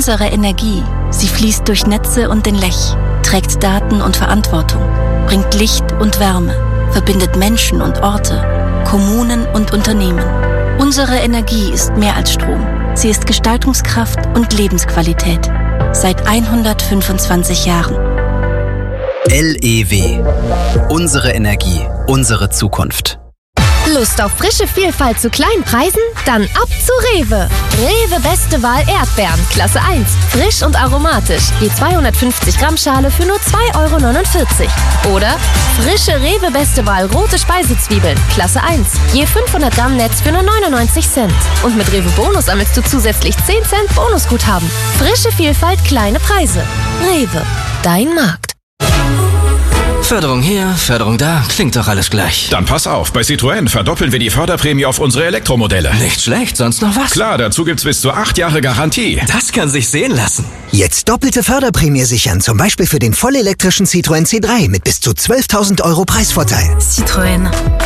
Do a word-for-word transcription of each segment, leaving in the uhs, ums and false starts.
Unsere Energie, sie fließt durch Netze und den Lech, trägt Daten und Verantwortung, bringt Licht und Wärme, verbindet Menschen und Orte, Kommunen und Unternehmen. Unsere Energie ist mehr als Strom. Sie ist Gestaltungskraft und Lebensqualität. Seit hundertfünfundzwanzig Jahren. L E W. Unsere Energie, unsere Zukunft. Lust auf frische Vielfalt zu kleinen Preisen? Dann ab zu Rewe. Rewe Beste Wahl Erdbeeren, Klasse eins. Frisch und aromatisch. Je zweihundertfünfzig Gramm Schale für nur zwei Euro neunundvierzig. Oder frische Rewe Beste Wahl rote Speisezwiebeln, Klasse eins. Je fünfhundert Gramm Netz für nur neunundneunzig Cent. Und mit Rewe Bonus sammelst du zusätzlich zehn Cent Bonusguthaben. Frische Vielfalt, kleine Preise. Rewe, dein Markt. Förderung hier, Förderung da, klingt doch alles gleich. Dann pass auf, bei Citroën verdoppeln wir die Förderprämie auf unsere Elektromodelle. Nicht schlecht, sonst noch was? Klar, dazu gibt's bis zu acht Jahre Garantie. Das kann sich sehen lassen. Jetzt doppelte Förderprämie sichern, zum Beispiel für den vollelektrischen Citroën C drei mit bis zu zwölftausend Euro Preisvorteil. Citroën.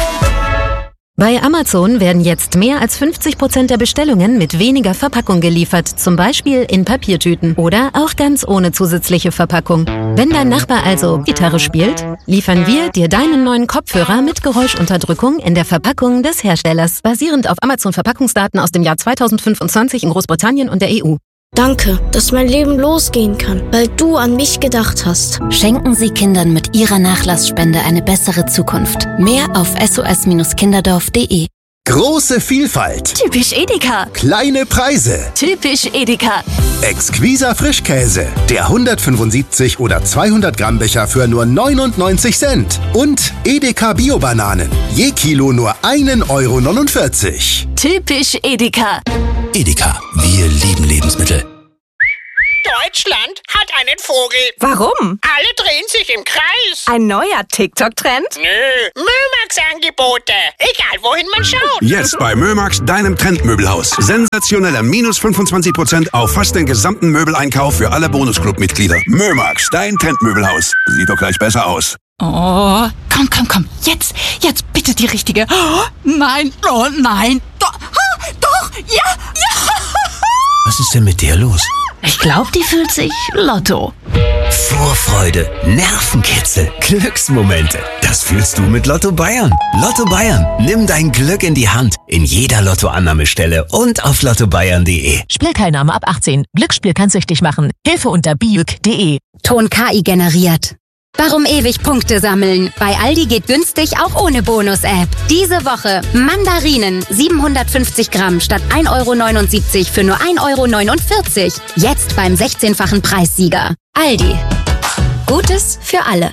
Bei Amazon werden jetzt mehr als fünfzig Prozent der Bestellungen mit weniger Verpackung geliefert, zum Beispiel in Papiertüten oder auch ganz ohne zusätzliche Verpackung. Wenn dein Nachbar also Gitarre spielt, liefern wir dir deinen neuen Kopfhörer mit Geräuschunterdrückung in der Verpackung des Herstellers, basierend auf Amazon-Verpackungsdaten aus dem Jahr zweitausendfünfundzwanzig in Großbritannien und der E U. Danke, dass mein Leben losgehen kann, weil du an mich gedacht hast. Schenken Sie Kindern mit Ihrer Nachlassspende eine bessere Zukunft. Mehr auf s o s kinderdorf punkt d e. Große Vielfalt. Typisch Edeka. Kleine Preise. Typisch Edeka. Exquiser Frischkäse. Der hundertfünfundsiebzig oder zweihundert Gramm Becher für nur neunundneunzig Cent. Und Edeka Bio-Bananen. Je Kilo nur ein Euro neunundvierzig. Typisch Edeka. Edeka, wir lieben Lebensmittel. Deutschland hat einen Vogel. Warum? Alle drehen sich im Kreis. Ein neuer TikTok-Trend? Nö, Mömax-Angebote. Egal, wohin man schaut. Jetzt bei Mömax, deinem Trendmöbelhaus. Sensationeller minus fünfundzwanzig Prozent auf fast den gesamten Möbeleinkauf für alle Bonusclub-Mitglieder. Mömax, dein Trendmöbelhaus. Sieht doch gleich besser aus. Oh, komm, komm, komm. Jetzt, jetzt bitte die richtige. Oh, nein, oh nein. Doch, oh, doch, ja, ja. Was ist denn mit der los? Ich glaube, die fühlt sich Lotto. Vorfreude, Nervenkitzel, Glücksmomente. Das fühlst du mit Lotto Bayern. Lotto Bayern. Nimm dein Glück in die Hand. In jeder Lottoannahmestelle und auf lotto bayern punkt d e. Spielteilnahme ab achtzehn. Glücksspiel kann süchtig machen. Hilfe unter biuk punkt d e. Ton K I generiert. Warum ewig Punkte sammeln? Bei Aldi geht günstig auch ohne Bonus-App. Diese Woche Mandarinen siebenhundertfünfzig Gramm statt ein Euro neunundsiebzig für nur ein Euro neunundvierzig. Jetzt beim sechzehnfachen Preissieger. Aldi. Gutes für alle.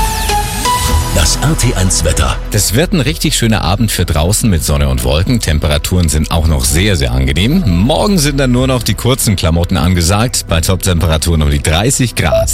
Das R T eins Wetter. Das wird ein richtig schöner Abend für draußen mit Sonne und Wolken. Temperaturen sind auch noch sehr, sehr angenehm. Morgen sind dann nur noch die kurzen Klamotten angesagt. Bei Toptemperaturen um die dreißig Grad.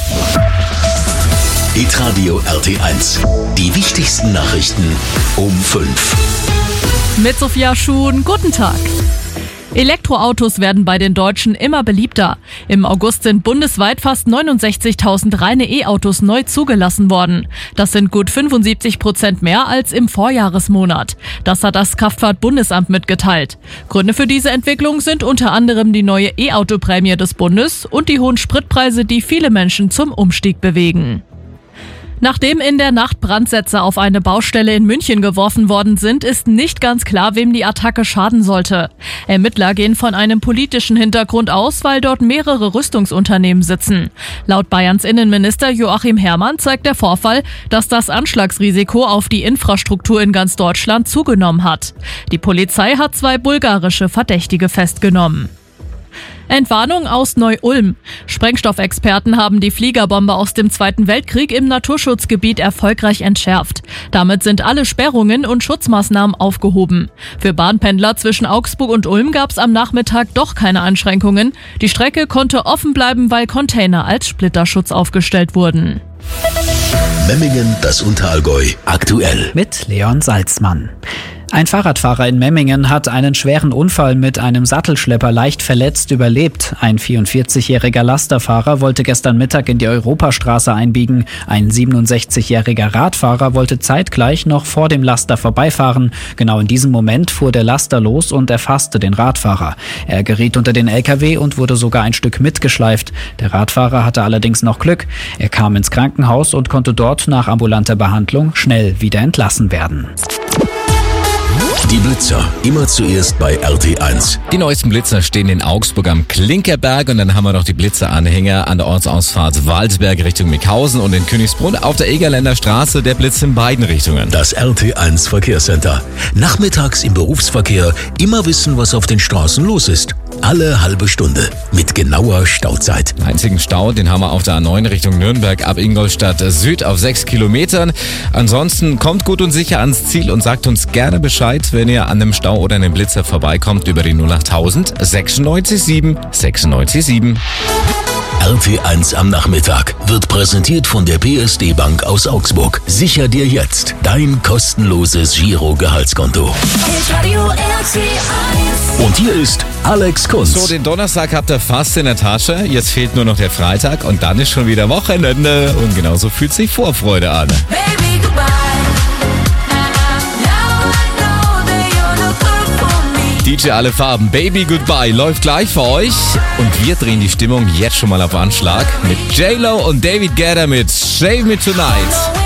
Hitradio R T eins. Die wichtigsten Nachrichten um fünf. Mit Sophia Schuhn, guten Tag. Elektroautos werden bei den Deutschen immer beliebter. Im August sind bundesweit fast neunundsechzigtausend reine E-Autos neu zugelassen worden. Das sind gut fünfundsiebzig Prozent mehr als im Vorjahresmonat. Das hat das Kraftfahrtbundesamt mitgeteilt. Gründe für diese Entwicklung sind unter anderem die neue E-Auto-Prämie des Bundes und die hohen Spritpreise, die viele Menschen zum Umstieg bewegen. Nachdem in der Nacht Brandsätze auf eine Baustelle in München geworfen worden sind, ist nicht ganz klar, wem die Attacke schaden sollte. Ermittler gehen von einem politischen Hintergrund aus, weil dort mehrere Rüstungsunternehmen sitzen. Laut Bayerns Innenminister Joachim Herrmann zeigt der Vorfall, dass das Anschlagsrisiko auf die Infrastruktur in ganz Deutschland zugenommen hat. Die Polizei hat zwei bulgarische Verdächtige festgenommen. Entwarnung aus Neu-Ulm. Sprengstoffexperten haben die Fliegerbombe aus dem Zweiten Weltkrieg im Naturschutzgebiet erfolgreich entschärft. Damit sind alle Sperrungen und Schutzmaßnahmen aufgehoben. Für Bahnpendler zwischen Augsburg und Ulm gab es am Nachmittag doch keine Einschränkungen. Die Strecke konnte offen bleiben, weil Container als Splitterschutz aufgestellt wurden. Memmingen, das Unterallgäu, aktuell. Mit Leon Salzmann. Ein Fahrradfahrer in Memmingen hat einen schweren Unfall mit einem Sattelschlepper leicht verletzt überlebt. Ein vierundvierzigjähriger Lasterfahrer wollte gestern Mittag in die Europastraße einbiegen. Ein siebenundsechzigjähriger Radfahrer wollte zeitgleich noch vor dem Laster vorbeifahren. Genau in diesem Moment fuhr der Laster los und erfasste den Radfahrer. Er geriet unter den L K W und wurde sogar ein Stück mitgeschleift. Der Radfahrer hatte allerdings noch Glück. Er kam ins Krankenhaus und konnte dort nach ambulanter Behandlung schnell wieder entlassen werden. Die Blitzer, immer zuerst bei R T eins. Die neuesten Blitzer stehen in Augsburg am Klinkerberg und dann haben wir noch die Blitzeranhänger an der Ortsausfahrt Waldberg Richtung Mickhausen und in Königsbrunn auf der Egerländer Straße, der Blitz in beiden Richtungen. Das R T eins Verkehrscenter. Nachmittags im Berufsverkehr immer wissen, was auf den Straßen los ist. Alle halbe Stunde mit genauer Stauzeit. Den einzigen Stau, den haben wir auf der A neun Richtung Nürnberg ab Ingolstadt Süd auf sechs Kilometern. Ansonsten kommt gut und sicher ans Ziel und sagt uns gerne Bescheid, wenn ihr an einem Stau oder einem Blitzer vorbeikommt über die null acht tausend sechsundneunzig sieben sechsundneunzig sieben. R T eins am Nachmittag wird präsentiert von der P S D Bank aus Augsburg. Sicher dir jetzt dein kostenloses Giro-Gehaltskonto. Und hier ist Alex Kunz. So, den Donnerstag habt ihr fast in der Tasche. Jetzt fehlt nur noch der Freitag und dann ist schon wieder Wochenende. Und genauso fühlt sich Vorfreude an. Baby, goodbye. D J Alle Farben, Baby Goodbye läuft gleich für euch und wir drehen die Stimmung jetzt schon mal auf Anschlag mit J-Lo und David Guetta mit Save Me Tonight.